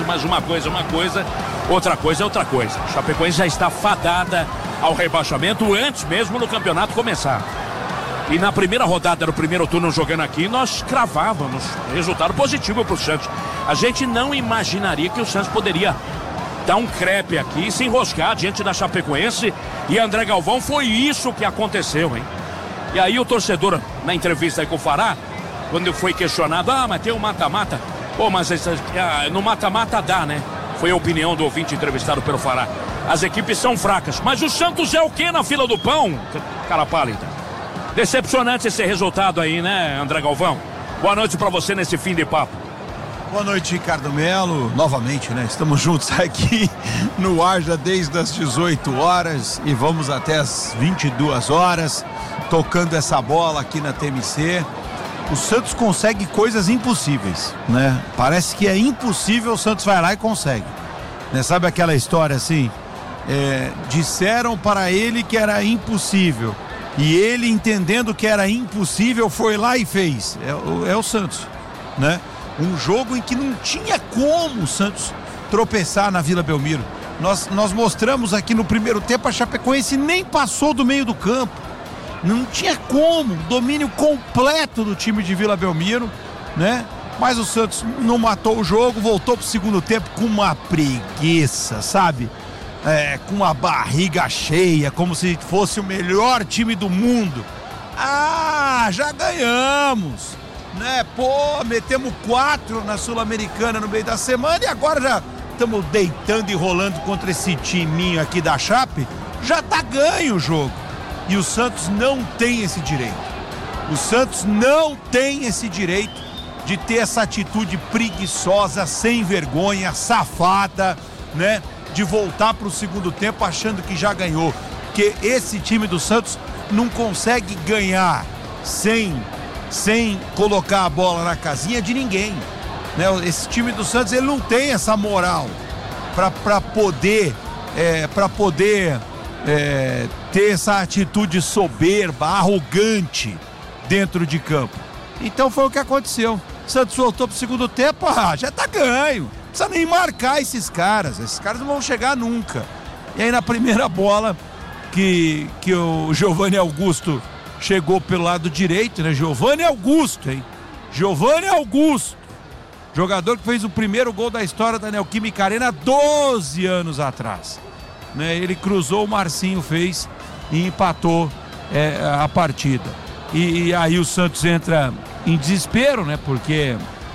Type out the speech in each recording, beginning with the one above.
mas uma coisa é uma coisa, outra coisa é outra coisa. A Chapecoense já está fadada ao rebaixamento antes mesmo do campeonato começar. E na primeira rodada do primeiro turno jogando aqui, nós cravávamos resultado positivo para o Santos. A gente não imaginaria que o Santos poderia dar um crepe aqui e se enroscar diante da Chapecoense. E André Galvão, foi isso que aconteceu, hein? E aí o torcedor, na entrevista aí com o Fará, quando foi questionado, mas tem um mata-mata. Pô, mas no mata-mata dá, né? Foi a opinião do ouvinte entrevistado pelo Fará. As equipes são fracas, mas o Santos é o quê na fila do pão? Cara pálida. Decepcionante esse resultado aí, né, André Galvão? Boa noite pra você nesse fim de papo. Boa noite, Ricardo Melo. Novamente, né? Estamos juntos aqui no ar já desde as 18 horas e vamos até as 22 horas tocando essa bola aqui na TMC. O Santos consegue coisas impossíveis, né? Parece que é impossível, o Santos vai lá e consegue. Né? Sabe aquela história assim? Disseram para ele que era impossível. E ele, entendendo que era impossível, foi lá e fez. É o Santos, né? Um jogo em que não tinha como o Santos tropeçar na Vila Belmiro. Nós mostramos aqui no primeiro tempo, a Chapecoense nem passou do meio do campo. Não tinha como, domínio completo do time de Vila Belmiro, né? Mas o Santos não matou o jogo, voltou pro segundo tempo com uma preguiça, sabe? Com uma barriga cheia, como se fosse o melhor time do mundo. Já ganhamos, né? Pô, metemos 4 na Sul-Americana no meio da semana e agora já estamos deitando e rolando contra esse timinho aqui da Chape. Já tá ganho o jogo. E o Santos não tem esse direito. O Santos não tem esse direito de ter essa atitude preguiçosa, sem vergonha, safada, né? De voltar para o segundo tempo achando que já ganhou. Porque esse time do Santos não consegue ganhar sem colocar a bola na casinha de ninguém, né? Esse time do Santos, ele não tem essa moral para poder ter essa atitude soberba, arrogante dentro de campo. Então foi o que aconteceu. O Santos voltou pro segundo tempo, já tá ganho. Não precisa nem marcar esses caras não vão chegar nunca. E aí na primeira bola que o Giovanni Augusto chegou pelo lado direito, né? Giovanni Augusto, jogador que fez o primeiro gol da história da Neoquímica Arena 12 anos atrás, né? Ele cruzou, o Marcinho fez e empatou a partida. E aí o Santos entra em desespero, né? Porque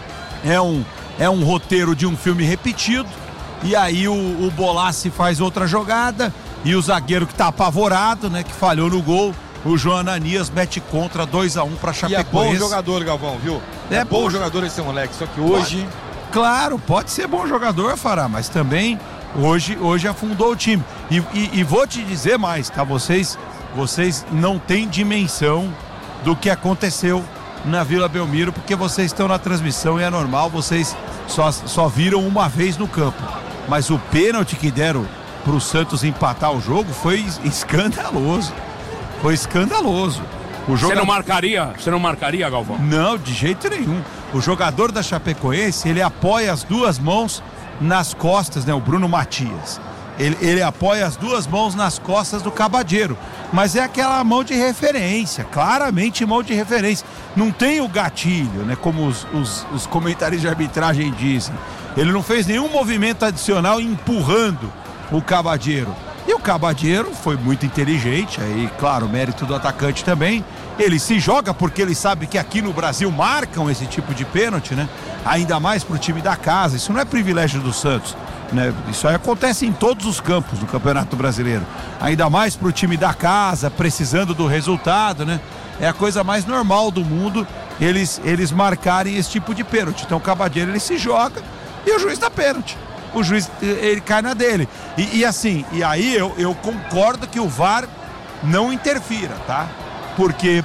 é um roteiro de um filme repetido. E aí o Bolassi faz outra jogada e o zagueiro que tá apavorado, né? Que falhou no gol, o João Ananias mete contra 2-1 pra Chapecoense. E é bom jogador, Galvão, viu? É bom jogador esse moleque, só que hoje... Claro, pode ser bom jogador, Fará, mas também hoje afundou o time. E vou te dizer mais, tá? Vocês não têm dimensão do que aconteceu na Vila Belmiro, porque vocês estão na transmissão e é normal, vocês só viram uma vez no campo. Mas o pênalti que deram pro Santos empatar o jogo foi escandaloso. Foi escandaloso. Você não marcaria, Galvão? Não, de jeito nenhum. O jogador da Chapecoense, ele apoia as duas mãos nas costas, né? O Bruno Matias. Ele apoia as duas mãos nas costas do Cabadeiro. Mas é aquela mão de referência, claramente mão de referência. Não tem o gatilho, né? Como os comentaristas de arbitragem dizem. Ele não fez nenhum movimento adicional empurrando o Cabadeiro. E o Cabadeiro foi muito inteligente, aí, claro, mérito do atacante também. Ele se joga porque ele sabe que aqui no Brasil marcam esse tipo de pênalti, né? Ainda mais pro time da casa. Isso não é privilégio do Santos, né? Isso aí acontece em todos os campos do Campeonato Brasileiro. Ainda mais pro time da casa, precisando do resultado, né? É a coisa mais normal do mundo eles marcarem esse tipo de pênalti. Então o Cabadeiro, ele se joga e o juiz dá pênalti. O juiz, ele cai na dele. E aí eu concordo que o VAR não interfira, tá? Porque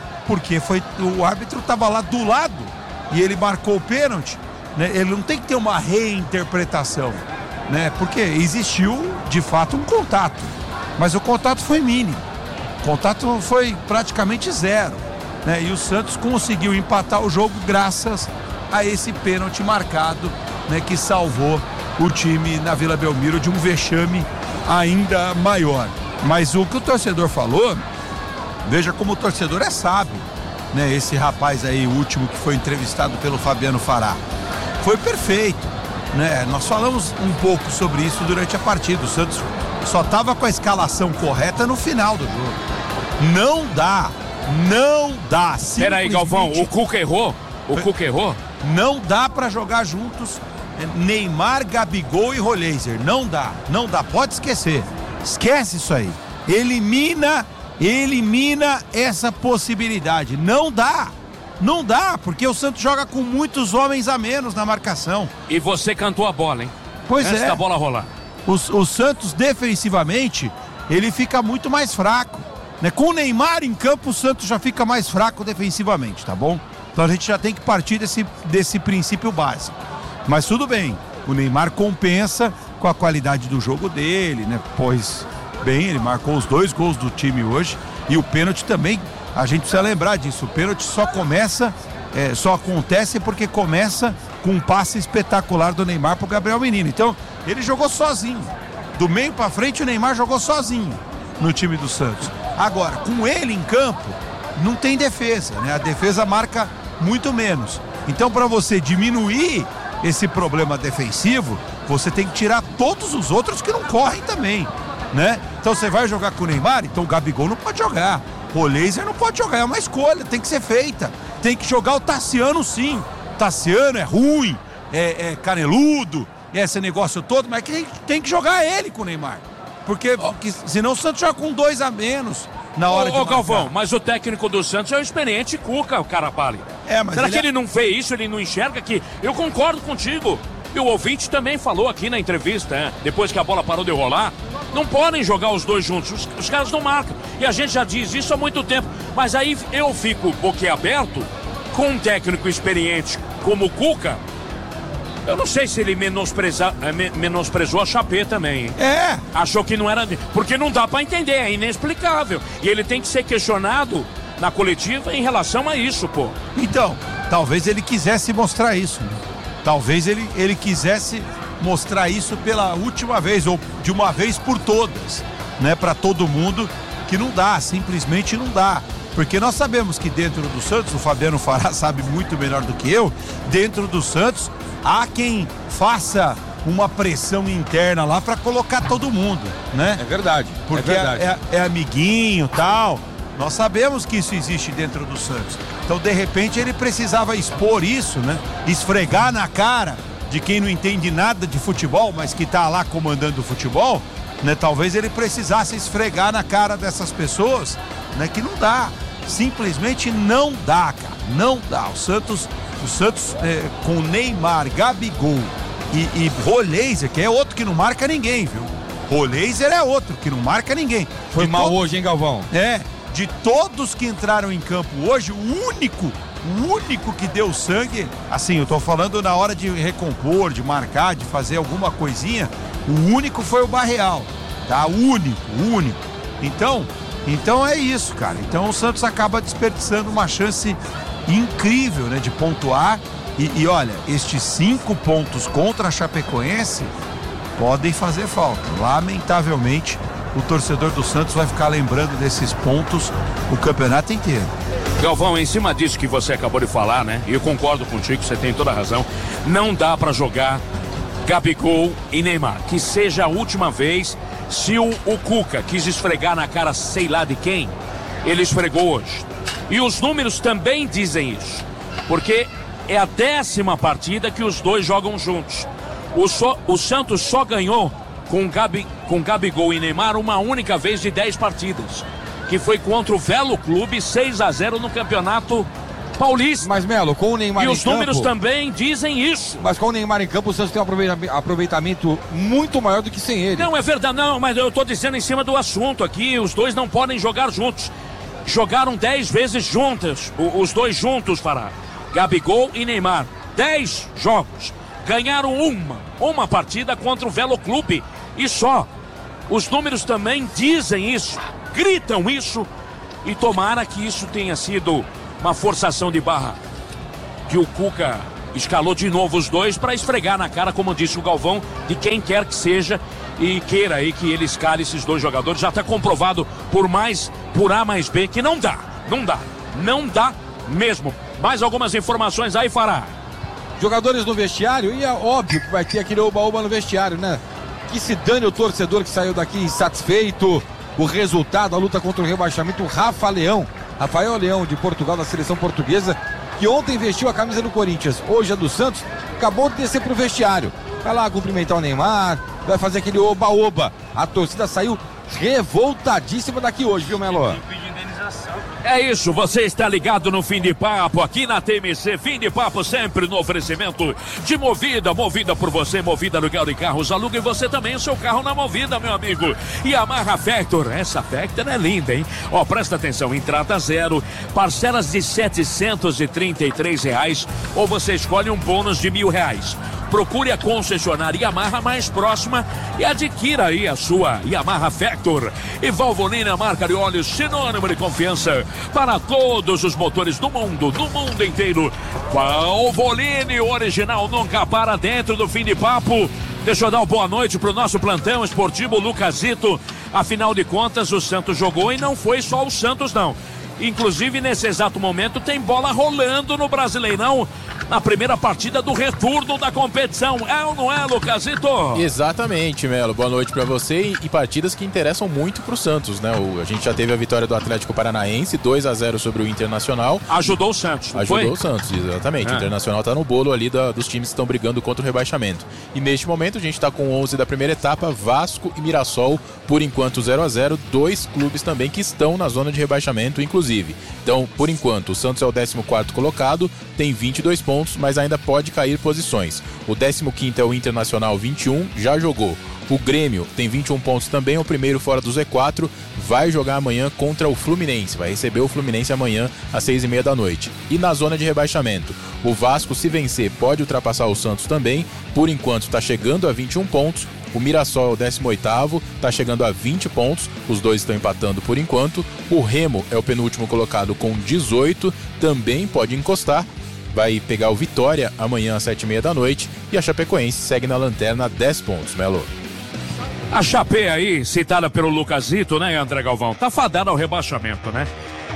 o árbitro estava lá do lado e ele marcou o pênalti, né? Ele não tem que ter uma reinterpretação, né? Porque existiu, de fato, um contato. Mas o contato foi mínimo. O contato foi praticamente zero, né? E o Santos conseguiu empatar o jogo graças a esse pênalti marcado, né? Que salvou o time na Vila Belmiro de um vexame ainda maior. Mas o que o torcedor falou, veja como o torcedor é sábio, né? Esse rapaz aí, o último que foi entrevistado pelo Fabiano Fará, foi perfeito, né? Nós falamos um pouco sobre isso durante a partida. O Santos só estava com a escalação correta no final do jogo. Não dá. Peraí, Galvão, o Cuca errou? Não dá pra jogar juntos Neymar, Gabigol e Roleiser. Não dá. Pode esquecer. Esquece isso aí. Elimina essa possibilidade. Não dá, porque o Santos joga com muitos homens a menos na marcação. E você cantou a bola, hein? Pois antes da bola rolar. O Santos, defensivamente, ele fica muito mais fraco, né? Com o Neymar em campo, o Santos já fica mais fraco defensivamente, tá bom? Então a gente já tem que partir desse princípio básico. Mas tudo bem, o Neymar compensa com a qualidade do jogo dele, né? Pois bem, ele marcou os 2 gols do time hoje. E o pênalti também, a gente precisa lembrar disso. O pênalti só acontece porque começa com um passe espetacular do Neymar pro Gabriel Menino. Então, ele jogou sozinho. Do meio pra frente, o Neymar jogou sozinho no time do Santos. Agora, com ele em campo, não tem defesa, né? A defesa marca muito menos. Então, para você diminuir esse problema defensivo, você tem que tirar todos os outros que não correm também, né? Então, você vai jogar com o Neymar, então o Gabigol não pode jogar. O Roleiser não pode jogar, é uma escolha, tem que ser feita. Tem que jogar o Tassiano, sim. O Tassiano é ruim, é caneludo, esse negócio todo, mas tem que jogar ele com o Neymar. Porque senão o Santos joga com 2 a menos na hora de marcar. Galvão, mas o técnico do Santos é o experiente Cuca, o Carapali. Será que ele não vê isso, ele não enxerga que... Eu concordo contigo. E o ouvinte também falou aqui na entrevista, depois que a bola parou de rolar, não podem jogar os 2 juntos, os caras não marcam. E a gente já diz isso há muito tempo. Mas aí eu fico boquiaberto com um técnico experiente como o Cuca. Eu não sei se ele menosprezou a Chapé também, hein? Achou que não era... Porque não dá pra entender, é inexplicável. E ele tem que ser questionado na coletiva em relação a isso, pô. Então, talvez ele quisesse mostrar isso, né? Talvez ele quisesse mostrar isso pela última vez, ou de uma vez por todas, né? Pra todo mundo, que não dá, simplesmente não dá. Porque nós sabemos que dentro do Santos, o Fabiano Fará sabe muito melhor do que eu, dentro do Santos há quem faça uma pressão interna lá pra colocar todo mundo, né? É verdade. Porque é amiguinho e tal. Nós sabemos que isso existe dentro do Santos. Então, de repente, ele precisava expor isso, né? Esfregar na cara de quem não entende nada de futebol, mas que tá lá comandando o futebol, né? Talvez ele precisasse esfregar na cara dessas pessoas, né? Que não dá. Simplesmente não dá, cara. Não dá. O Santos com Neymar, Gabigol e Roleiser, que é outro que não marca ninguém, viu? Roleiser é outro que não marca ninguém. Foi mal hoje, hein, Galvão? De todos que entraram em campo hoje, o único que deu sangue, assim, eu tô falando na hora de recompor, de marcar, de fazer alguma coisinha, o único foi o Barreal, tá? O único. Então é isso, cara. Então o Santos acaba desperdiçando uma chance incrível, né, de pontuar. E olha, estes 5 pontos contra a Chapecoense podem fazer falta. Lamentavelmente, o torcedor do Santos vai ficar lembrando desses pontos o campeonato inteiro. Galvão, em cima disso que você acabou de falar, né? E eu concordo contigo, você tem toda a razão. Não dá pra jogar Gabigol e Neymar. Que seja a última vez. Se o Cuca quis esfregar na cara sei lá de quem, ele esfregou hoje. E os números também dizem isso. Porque é a 10ª partida que os dois jogam juntos. O Santos só ganhou com Gabigol e Neymar uma única vez de 10 partidas, que foi contra o Velo Clube, 6-0 no Campeonato Paulista. Mas, Melo, com o Neymar em campo... E os números também dizem isso. Mas com o Neymar em campo, o Santos tem um aproveitamento muito maior do que sem ele. Não, é verdade, não, mas eu tô dizendo em cima do assunto aqui, os dois não podem jogar juntos. Jogaram 10 vezes juntos, os dois juntos, Fará. Gabigol e Neymar, 10 jogos. Ganharam uma partida contra o Velo Clube. E só, os números também dizem isso, gritam isso, e tomara que isso tenha sido uma forçação de barra, que o Cuca escalou de novo os dois para esfregar na cara, como disse o Galvão, de quem quer que seja e queira aí que ele escale esses dois jogadores. Já está comprovado por A mais B que não dá mesmo. Mais algumas informações aí, Fará. Jogadores no vestiário, e é óbvio que vai ter aquele oba-oba no vestiário, né? Que se dane o torcedor que saiu daqui insatisfeito, o resultado, a luta contra o rebaixamento. Rafael Leão, de Portugal, da seleção portuguesa, que ontem vestiu a camisa do Corinthians, hoje é do Santos, acabou de descer pro vestiário. Vai lá cumprimentar o Neymar, vai fazer aquele oba-oba. A torcida saiu revoltadíssima daqui hoje, viu, Melo? É isso, você está ligado no Fim de Papo, aqui na TMC. Fim de Papo sempre no oferecimento de Movida por você, Movida aluguel de carros, alugue você também o seu carro na Movida, meu amigo. E Yamaha Factor, essa Factor é linda, hein? Ó, presta atenção, entrada zero, parcelas de R$733, ou você escolhe um bônus de R$1.000. Procure a concessionária Yamaha mais próxima e adquira aí a sua Yamaha Factor. E Valvoline, a marca de óleos sinônimo de confiança para todos os motores do mundo inteiro. Valvoline, o original nunca para dentro do Fim de Papo. Deixa eu dar uma boa noite pro nosso plantão esportivo Lucasito. Afinal de contas, o Santos jogou e não foi só o Santos, não. Inclusive, nesse exato momento, tem bola rolando no Brasileirão, na primeira partida do retorno da competição. É ou não é, Lucasito? Exatamente, Melo. Boa noite pra você. E partidas que interessam muito pro Santos, né? A gente já teve a vitória do Atlético Paranaense, 2-0 sobre o Internacional. Ajudou o Santos, não Ajudou foi? o Santos, exatamente. O Internacional tá no bolo ali dos times que estão brigando contra o rebaixamento. E neste momento a gente tá com 11 da primeira etapa, Vasco e Mirassol, por enquanto 0-0. Dois clubes também que estão na zona de rebaixamento, inclusive. Então, por enquanto, o Santos é o 14º colocado, tem 22 pontos, mas ainda pode cair posições. O 15º é o Internacional, 21, já jogou. O Grêmio tem 21 pontos também, o primeiro fora do Z4, vai jogar amanhã contra o Fluminense, vai receber o Fluminense amanhã às 6h30 da noite. E na zona de rebaixamento, o Vasco, se vencer, pode ultrapassar o Santos também, por enquanto está chegando a 21 pontos, o Mirassol é o 18º, está chegando a 20 pontos, os dois estão empatando por enquanto. O Remo é o penúltimo colocado com 18, também pode encostar, vai pegar o Vitória amanhã às 7h30 da noite. E a Chapecoense segue na lanterna, 10 pontos, Melo. A Chape aí, citada pelo Lucasito, né, André Galvão, tá fadada ao rebaixamento, né?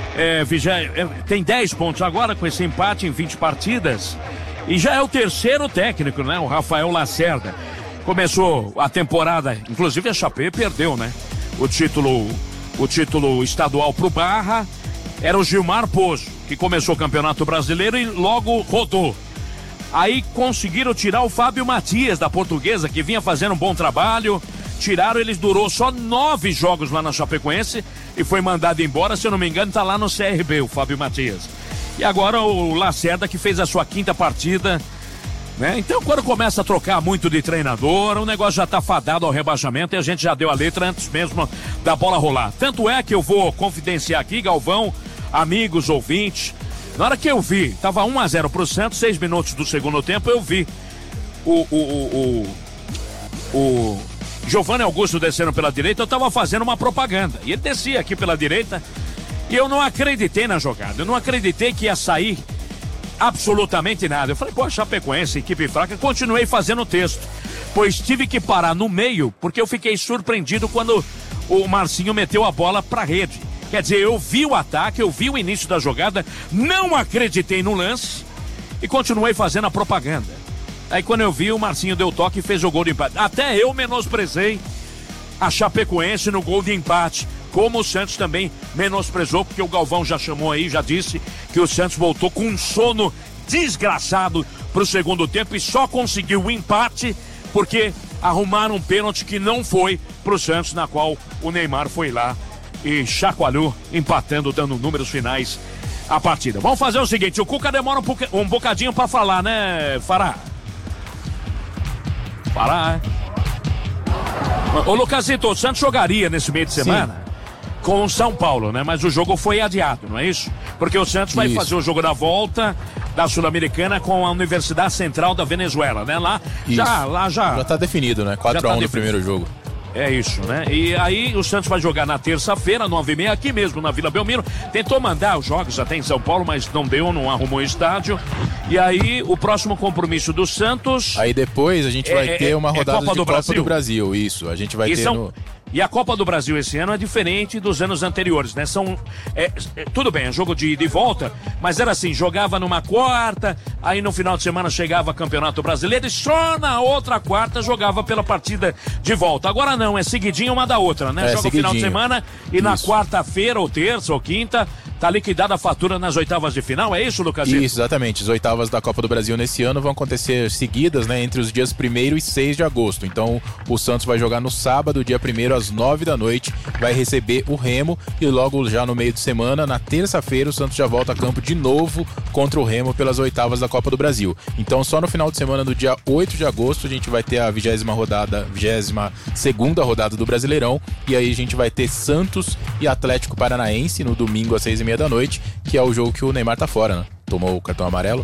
Tem 10 pontos agora com esse empate em 20 partidas. E já é o terceiro técnico, né, o Rafael Lacerda. Começou a temporada, inclusive a Chape perdeu, né? O título estadual pro Barra. Era o Gilmar Pozo, que começou o Campeonato Brasileiro e logo rodou. Aí conseguiram tirar o Fábio Matias da Portuguesa, que vinha fazendo um bom trabalho. Tiraram, ele durou só 9 jogos lá na Chapecoense e foi mandado embora, se eu não me engano, tá lá no CRB, o Fábio Matias. E agora o Lacerda, que fez a sua 5ª partida, né? Então, quando começa a trocar muito de treinador, o negócio já tá fadado ao rebaixamento e a gente já deu a letra antes mesmo da bola rolar. Tanto é que eu vou confidenciar aqui, Galvão, amigos, ouvintes, na hora que eu vi, tava 1-0 pro Santos, 6 minutos do segundo tempo, eu vi o Giovanni Augusto descendo pela direita, eu tava fazendo uma propaganda, e ele descia aqui pela direita, e eu não acreditei na jogada, eu não acreditei que ia sair absolutamente nada. Eu falei, pô, Chapecoense, equipe fraca. Continuei fazendo o texto, pois tive que parar no meio, porque eu fiquei surpreendido quando o Marcinho meteu a bola pra rede. Quer dizer, eu vi o ataque, eu vi o início da jogada, não acreditei no lance e continuei fazendo a propaganda. Aí quando eu vi, o Marcinho deu toque e fez o gol de empate. Até eu menosprezei a Chapecoense no gol de empate, como o Santos também menosprezou, porque o Galvão já chamou aí, já disse que o Santos voltou com um sono desgraçado pro segundo tempo e só conseguiu o empate porque arrumaram um pênalti que não foi pro Santos, na qual o Neymar foi lá e chacoalhou, empatando, dando números finais à partida. Vamos fazer o seguinte, o Cuca demora um bocadinho pra falar, né, Fará? Fará, Ô, Lucasito, o Santos jogaria nesse meio de semana com o São Paulo, né? Mas o jogo foi adiado, não é isso? Porque o Santos vai fazer o jogo da volta da Sul-Americana com a Universidade Central da Venezuela, né? Já tá definido, né? 4-1 no primeiro jogo. É isso, né? E aí o Santos vai jogar na terça-feira, 9h30, aqui mesmo na Vila Belmiro. Tentou mandar os jogos até em São Paulo, mas não deu, não arrumou estádio. E aí o próximo compromisso do Santos... Aí depois a gente vai ter uma rodada de Copa do Brasil. Isso, a gente vai ter E a Copa do Brasil esse ano é diferente dos anos anteriores, né? Tudo bem, é jogo de ida e volta, mas era assim, jogava numa quarta, aí no final de semana chegava Campeonato Brasileiro e só na outra quarta jogava pela partida de volta. Agora não, é seguidinho uma da outra, né? Joga o final de semana e na quarta-feira, ou terça, ou quinta, tá liquidada a fatura nas oitavas de final, é isso, Lucas? Isso, exatamente. As oitavas da Copa do Brasil nesse ano vão acontecer seguidas, né? Entre os dias 1º e 6 de agosto. Então, o Santos vai jogar no sábado, dia 1º, às 9 da noite, vai receber o Remo e logo já no meio de semana, na terça-feira, o Santos já volta a campo de novo contra o Remo pelas oitavas da Copa do Brasil. Então só no final de semana do dia 8 de agosto a gente vai ter a 22ª rodada do Brasileirão e aí a gente vai ter Santos e Atlético Paranaense no domingo às 6h30 da noite, que é o jogo que o Neymar tá fora, né? Tomou o cartão amarelo.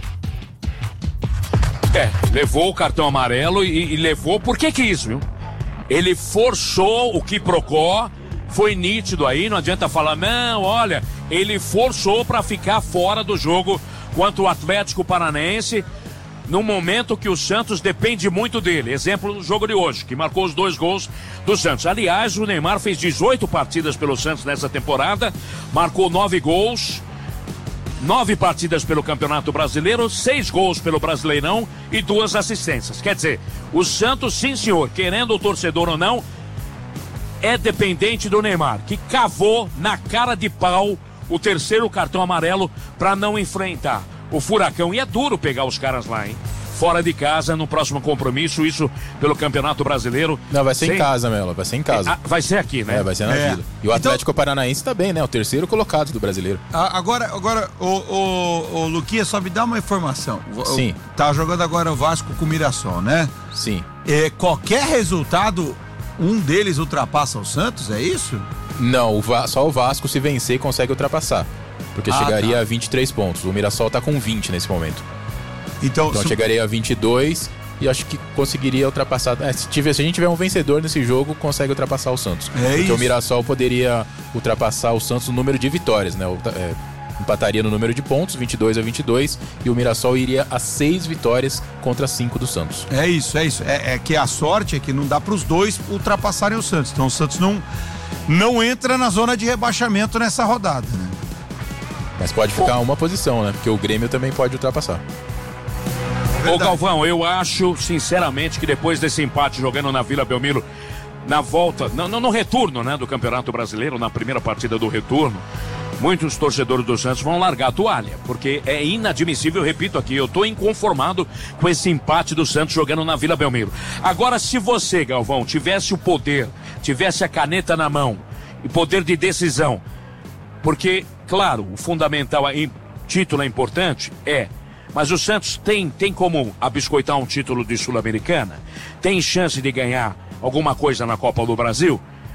Levou o cartão amarelo e levou porque quis, viu? Ele forçou o quiprocó, foi nítido aí, não adianta falar, não, olha, ele forçou para ficar fora do jogo contra o Atlético Paranaense, no momento que o Santos depende muito dele. Exemplo do jogo de hoje, que marcou os 2 gols do Santos. Aliás, o Neymar fez 18 partidas pelo Santos nessa temporada, marcou 9 gols, 9 partidas pelo Campeonato Brasileiro, 6 gols pelo Brasileirão e 2 assistências. Quer dizer, o Santos, sim senhor, querendo o torcedor ou não, é dependente do Neymar, que cavou na cara de pau o 3º cartão amarelo para não enfrentar o Furacão. E é duro pegar os caras lá, hein? Fora de casa, no próximo compromisso, isso pelo Campeonato Brasileiro. Não, vai ser em casa, Melo, vai ser em casa. Vai ser aqui, né? Vai ser na Vila. E o Atlético Paranaense também, né? O 3º colocado do Brasileiro. Agora, o Luquinha, só me dá uma informação. Sim. Tá jogando agora o Vasco com o Mirassol, né? Sim. Qualquer resultado, um deles ultrapassa o Santos, é isso? Não, só o Vasco, se vencer, consegue ultrapassar. Porque chegaria a 23 pontos. O Mirassol tá com 20 nesse momento. Então chegaria a 22 e acho que conseguiria ultrapassar. Se a gente tiver um vencedor nesse jogo, consegue ultrapassar o Santos. Porque isso. O Mirassol poderia ultrapassar o Santos no número de vitórias, né? Empataria no número de pontos, 22-22, e o Mirassol iria a 6 vitórias contra 5 do Santos. É isso. É que a sorte é que não dá para os dois ultrapassarem o Santos. Então o Santos não entra na zona de rebaixamento nessa rodada, né? Mas pode ficar uma posição, né? Porque o Grêmio também pode ultrapassar. Ô Galvão, eu acho sinceramente que depois desse empate jogando na Vila Belmiro, na volta, no retorno, né, do Campeonato Brasileiro, na primeira partida do retorno, muitos torcedores do Santos vão largar a toalha, porque é inadmissível, repito aqui, eu tô inconformado com esse empate do Santos jogando na Vila Belmiro. Agora, se você, Galvão, tivesse o poder, tivesse a caneta na mão e poder de decisão, porque, claro, o fundamental, título é importante, mas o Santos tem como abiscoitar um título de Sul-Americana? Tem chance de ganhar alguma coisa na Copa do Brasil?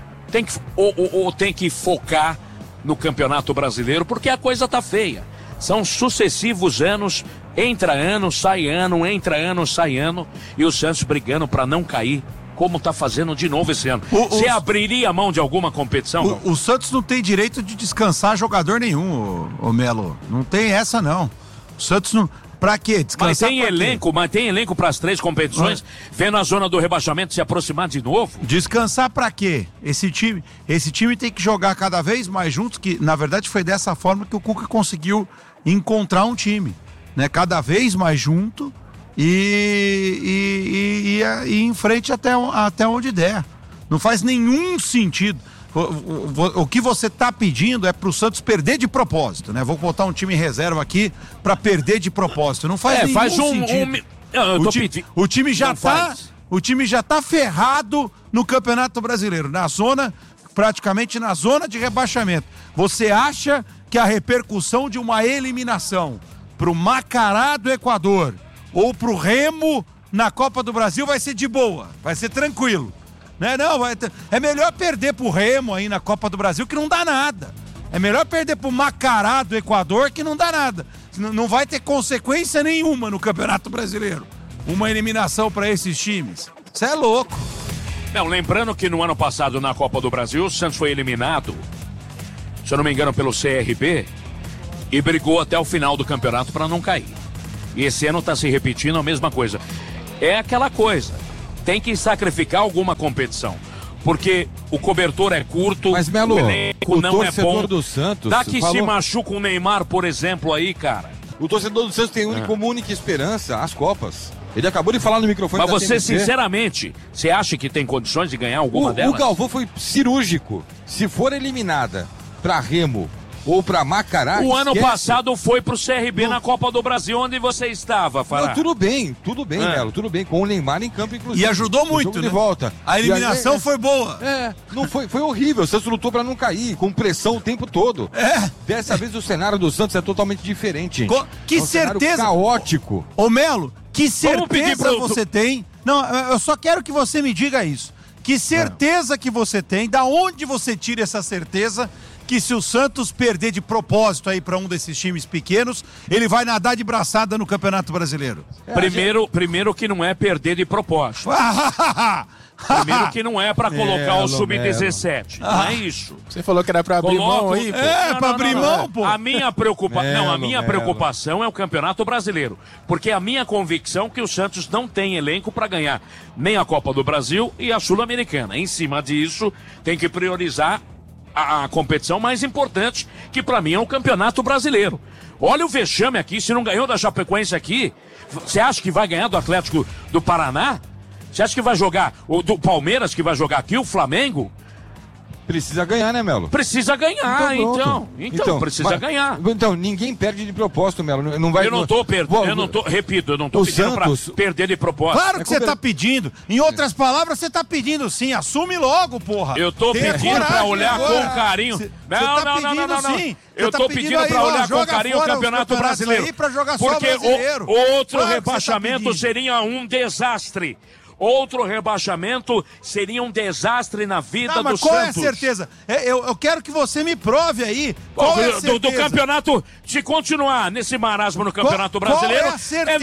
Tem que focar no Campeonato Brasileiro, porque a coisa tá feia. São sucessivos anos, entra ano, sai ano, entra ano, sai ano, e o Santos brigando para não cair, como tá fazendo de novo esse ano. Você abriria a mão de alguma competição? O Santos não tem direito de descansar jogador nenhum, ô Melo. Não tem essa, não. O Santos não... Pra quê? Descansar? Mas tem elenco para as 3 competições, vendo a zona do rebaixamento se aproximar de novo? Descansar pra quê? Esse time tem que jogar cada vez mais juntos, que na verdade foi dessa forma que o Cuca conseguiu encontrar um time, né? Cada vez mais junto e em frente até onde der. Não faz nenhum sentido. O que você está pedindo é para o Santos perder de propósito, né? Vou botar um time em reserva aqui para perder de propósito. Não faz nenhum sentido. O time já tá ferrado no Campeonato Brasileiro, praticamente na zona de rebaixamento. Você acha que a repercussão de uma eliminação para o Macará do Equador ou para o Remo na Copa do Brasil vai ser de boa, vai ser tranquilo? É melhor perder pro Remo aí na Copa do Brasil, que não dá nada. É melhor perder pro Macará do Equador, que não dá nada. Não vai ter consequência nenhuma no Campeonato Brasileiro. Uma eliminação para esses times. Isso é louco. Não, lembrando que no ano passado, na Copa do Brasil, o Santos foi eliminado, se eu não me engano, pelo CRB, e brigou até o final do campeonato para não cair. E esse ano está se repetindo a mesma coisa. É aquela coisa, tem que sacrificar alguma competição, porque o cobertor é curto, mas, Melo, o elenco não é bom. Do Santos Daqui se machuca o Neymar, por exemplo, aí, cara. O torcedor do Santos tem como única esperança as Copas. Ele acabou de falar no microfone. Mas você, sinceramente, você acha que tem condições de ganhar alguma delas? O Galvão foi cirúrgico. Se for eliminada pra Remo ou pra Macará... O ano passado foi pro CRB na Copa do Brasil, onde você estava, Fará. Tudo bem, Melo, tudo bem. Com o Neymar em campo, inclusive. E ajudou muito, né? De volta. A eliminação foi boa. Não foi horrível. O Santos lutou pra não cair, com pressão o tempo todo. Dessa vez o cenário do Santos é totalmente diferente. Que certeza... caótico. Ô, Melo, que certeza você tem... Não, eu só quero que você me diga isso. Que certeza que você tem, da onde você tira essa certeza que se o Santos perder de propósito aí para um desses times pequenos, ele vai nadar de braçada no Campeonato Brasileiro? Primeiro que não é perder de propósito. Primeiro que não é pra colocar o Sub-17. Não é isso. Você falou que era pra abrir mão aí, pô. Pra abrir mão, pô. A minha preocupação é o Campeonato Brasileiro. Porque a minha convicção é que o Santos não tem elenco pra ganhar nem a Copa do Brasil e a Sul-Americana. Em cima disso, tem que priorizar a competição mais importante, que pra mim é o Campeonato Brasileiro. Olha o vexame aqui, se não ganhou da Chapecoense aqui, você acha que vai ganhar do Atlético do Paraná? Você acha que vai jogar o do Palmeiras, que vai jogar aqui, o Flamengo? Precisa ganhar, né, Melo? Precisa ganhar, então precisa ganhar. Então, ninguém perde de propósito, Melo. Não vai, eu não tô perdendo, eu não tô pedindo Santos, pra perder de propósito. Claro que você tá pedindo. Em outras palavras, você tá pedindo sim. Assume logo, porra. Eu tô pedindo pra olhar com carinho. Não. Eu tô pedindo pra olhar com carinho o Campeonato Brasileiro. Porque outro rebaixamento seria um desastre. Outro rebaixamento seria um desastre na vida do Santos. Qual é a certeza? Eu quero que você me prove aí. Qual é a certeza? Do campeonato, se continuar nesse marasmo no Campeonato Brasileiro, é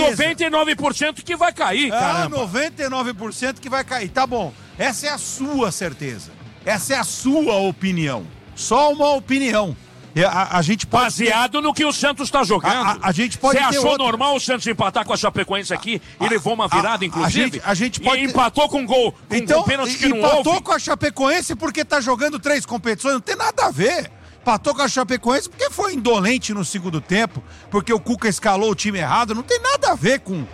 99% que vai cair, caramba. 99% que vai cair. Tá bom. Essa é a sua certeza. Essa é a sua opinião. Só uma opinião. A gente pode baseado no que o Santos está jogando. A gente pode Você achou normal o Santos empatar com a Chapecoense aqui e levou uma virada, inclusive? A gente pode e empatou com gol, com pênalti que não houve. Empatou com a Chapecoense porque tá jogando 3 competições, não tem nada a ver. Empatou com a Chapecoense porque foi indolente no segundo tempo, porque o Cuca escalou o time errado, não tem nada a ver com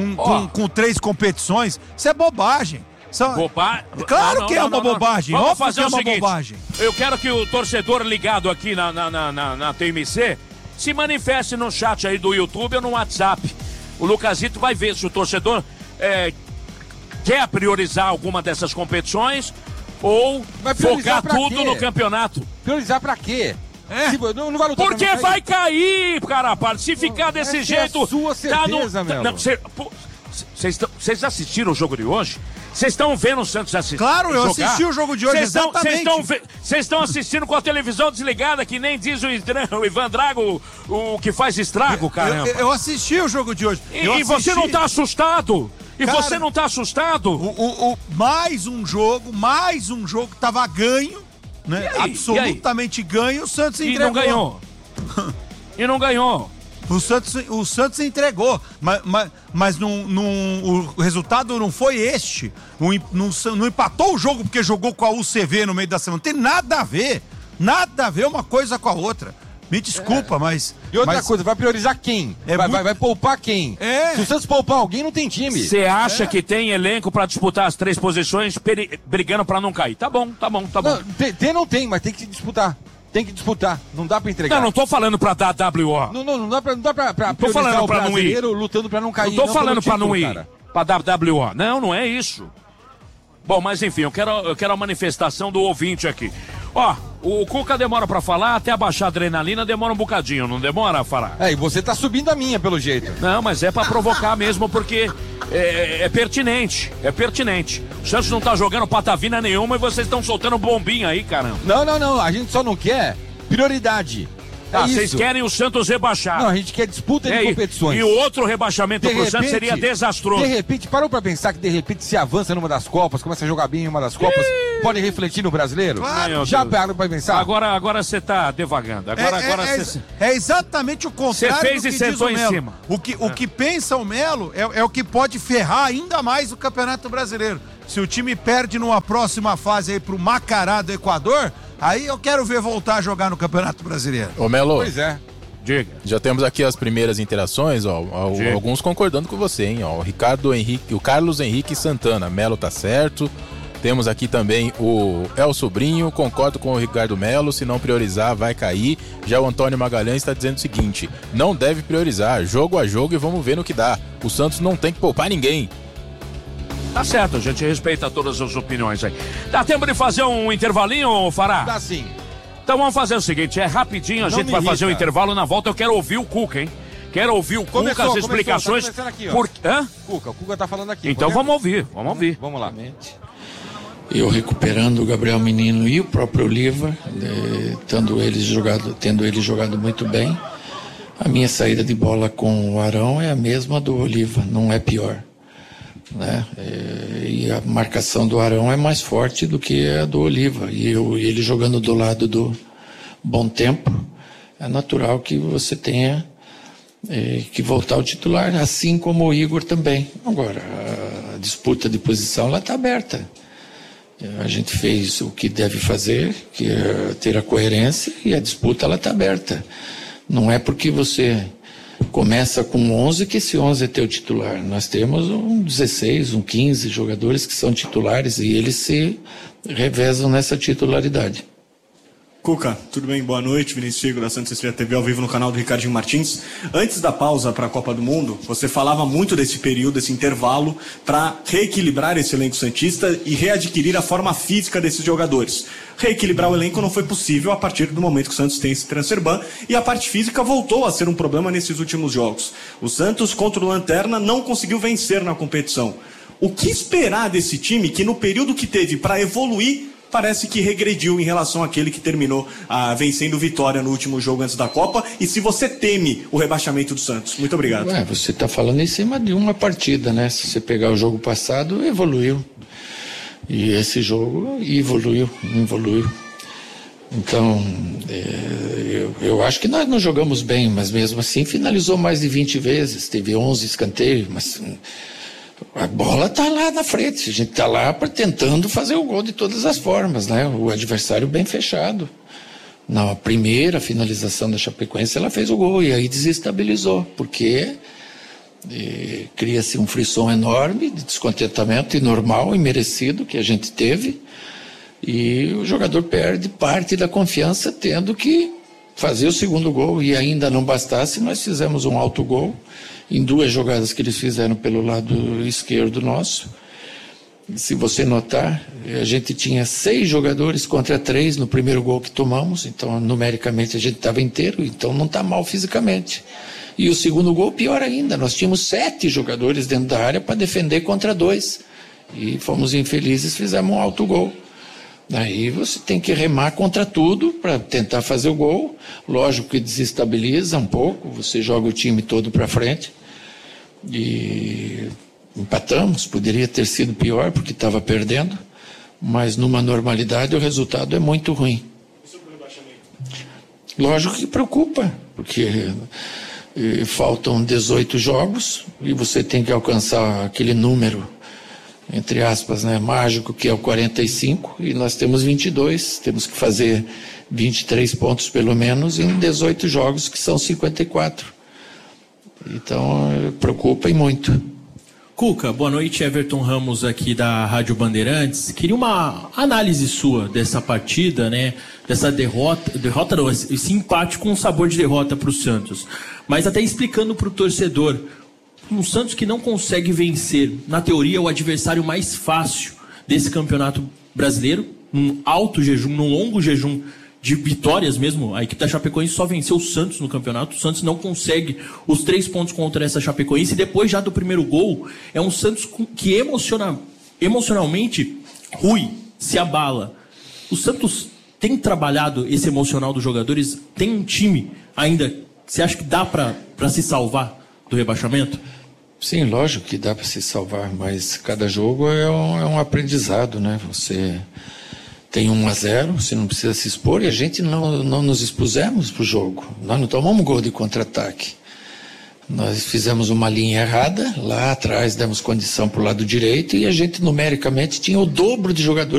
3 competições. Isso é bobagem. Claro que é uma bobagem. Vamos fazer o seguinte. Eu quero que o torcedor ligado aqui na TMC se manifeste no chat aí do YouTube ou no WhatsApp. O Lucasito vai ver se o torcedor quer priorizar alguma dessas competições ou focar tudo no campeonato. Priorizar pra quê? Não vai lutar. Porque vai cair, cara. Se ficar desse jeito. É a sua certeza, Vocês assistiram o jogo de hoje? Vocês estão vendo o Santos assistir? Claro, eu assisti o jogo de hoje, exatamente. Vocês estão assistindo com a televisão desligada, que nem diz o Ivan Drago, o que faz estrago, caramba. Eu assisti o jogo de hoje. E você não tá assustado? Você não tá assustado? Mais um jogo tava ganho, né? Absolutamente ganho, o Santos entregou. E não ganhou. O Santos entregou, mas o resultado não foi este. Não empatou o jogo porque jogou com a UCV no meio da semana. Não tem nada a ver uma coisa com a outra. Me desculpa, mas... E outra coisa, vai priorizar quem? Vai poupar quem? Se o Santos poupar alguém, não tem time. Você acha que tem elenco pra disputar as 3 posições brigando pra não cair? Tá bom. Não tem, mas tem que disputar. Tem que disputar, não dá pra entregar. Não tô falando pra dar WO. Não dá pra tô falando pra não ir. Lutando pra não cair. Não tô falando pra não ir, pra dar WO. Não é isso. Bom, mas enfim, eu quero a manifestação do ouvinte aqui. O Cuca demora pra falar, até abaixar a adrenalina demora um bocadinho, não demora, Fará? E você tá subindo a minha, pelo jeito. Não, mas é pra provocar mesmo, porque é pertinente, O Santos não tá jogando patavina nenhuma e vocês estão soltando bombinha aí, caramba. Não, a gente só não quer prioridade. Vocês querem o Santos rebaixar. Não, a gente quer disputa de competições. E o outro rebaixamento pro Santos seria desastroso. De repente, parou pra pensar que de repente se avança numa das Copas, começa a jogar bem em uma das Copas, pode refletir no brasileiro? Claro. Já parou pra pensar? Agora você tá devagando. É exatamente o contrário do que e diz sentou o Melo. Em cima. O que pensa o Melo é o que pode ferrar ainda mais o Campeonato Brasileiro. Se o time perde numa próxima fase aí pro Macará do Equador, aí eu quero ver voltar a jogar no Campeonato Brasileiro. Ô Melo. Pois é. Diga. Já temos aqui as primeiras interações, alguns concordando com você, hein? O Carlos Henrique Santana, Melo tá certo. Temos aqui também o El Sobrinho, concordo com o Ricardo Melo, se não priorizar vai cair. Já o Antônio Magalhães está dizendo o seguinte, não deve priorizar, jogo a jogo e vamos ver no que dá. O Santos não tem que poupar ninguém. Tá certo, a gente respeita todas as opiniões aí. Dá tempo de fazer um intervalinho, Fará? Dá sim. Então vamos fazer o seguinte, rapidinho, a gente vai fazer um intervalo, na volta eu quero ouvir o Cuca, hein? Quero ouvir o Cuca, as explicações. Tá aqui, o Cuca tá falando aqui. Então vamos ouvir. Vamos lá. Eu recuperando o Gabriel Menino e o próprio Oliva, tendo ele jogado muito bem. A minha saída de bola com o Arão é a mesma do Oliva, não é pior. Né? E a marcação do Arão é mais forte do que a do Oliva. E ele jogando do lado do Bom Tempo, é natural que você tenha que voltar ao titular, assim como o Igor também. Agora, a disputa de posição lá está aberta. A gente fez o que deve fazer, que é ter a coerência, e a disputa ela está aberta. Não é porque você começa com 11 que esse 11 é teu titular. Nós temos 16, 15 jogadores que são titulares e eles se revezam nessa titularidade. Cuca, tudo bem? Boa noite. Vinícius Figo, da Santos Estrela TV, ao vivo no canal do Ricardinho Martins. Antes da pausa para a Copa do Mundo, você falava muito desse período, desse intervalo, para reequilibrar esse elenco santista e readquirir a forma física desses jogadores. Reequilibrar o elenco não foi possível a partir do momento que o Santos tem esse transfer ban, e a parte física voltou a ser um problema nesses últimos jogos. O Santos, contra o Lanterna, não conseguiu vencer na competição. O que esperar desse time que, no período que teve para evoluir, parece que regrediu em relação àquele que terminou vencendo Vitória no último jogo antes da Copa? E se você teme o rebaixamento do Santos? Muito obrigado. Você está falando em cima de uma partida, né? Se você pegar o jogo passado, evoluiu. E esse jogo evoluiu. Então, eu acho que nós não jogamos bem, mas mesmo assim finalizou mais de 20 vezes. Teve 11 escanteios, mas a bola está lá na frente, a gente está lá tentando fazer o gol de todas as formas, né? O adversário bem fechado. Na primeira finalização da Chapecoense ela fez o gol e aí desestabilizou, porque cria-se um frisson enorme de descontentamento, e normal e merecido que a gente teve, e o jogador perde parte da confiança tendo que fazer o segundo gol, e ainda não bastasse, nós fizemos um autogol em 2 jogadas que eles fizeram pelo lado esquerdo nosso. Se você notar, a gente tinha 6 jogadores contra 3 no primeiro gol que tomamos, então numericamente a gente estava inteiro, então não está mal fisicamente. E o segundo gol, pior ainda, nós tínhamos 7 jogadores dentro da área para defender contra 2, e fomos infelizes, fizemos um autogol. Aí você tem que remar contra tudo para tentar fazer o gol. Lógico que desestabiliza um pouco, você joga o time todo para frente. E empatamos, poderia ter sido pior porque estava perdendo, mas numa normalidade o resultado é muito ruim. Lógico que preocupa, porque faltam 18 jogos e você tem que alcançar aquele número, entre aspas, né, mágico, que é o 45, e nós temos 22, temos que fazer 23 pontos pelo menos em 18 jogos, que são 54. Então, preocupa e muito. Cuca, boa noite, Everton Ramos aqui da Rádio Bandeirantes. Queria uma análise sua dessa partida, né? Dessa derrota não, esse empate com um sabor de derrota para o Santos. Mas até explicando para o torcedor, um Santos que não consegue vencer, na teoria, o adversário mais fácil desse campeonato brasileiro, num alto jejum, num longo jejum de vitórias mesmo. A equipe da Chapecoense só venceu o Santos no campeonato. O Santos não consegue os 3 pontos contra essa Chapecoense. E depois já do primeiro gol, é um Santos que emocionalmente ruim, se abala. O Santos tem trabalhado esse emocional dos jogadores, tem um time ainda, você acha que dá para se salvar do rebaixamento? Sim, lógico que dá para se salvar, mas cada jogo é um aprendizado, né? Você tem 1-0, você não precisa se expor, e a gente não nos expusemos pro jogo. Nós não tomamos gol de contra-ataque. Nós fizemos uma linha errada, lá atrás demos condição pro lado direito, e a gente numericamente tinha o dobro de jogadores